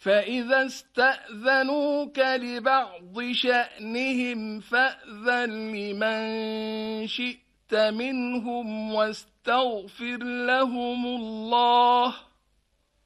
فإذا استأذنوك لبعض شأنهم فأذن لمن شئت منهم واستغفر لهم الله